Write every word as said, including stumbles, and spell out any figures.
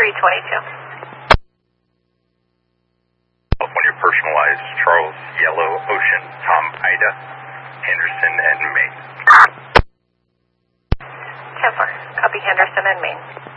three twenty-two. California personalized, Charles, Yellow, Ocean, Tom, Ida, Henderson, and Maine. ten four. Copy Henderson and Maine.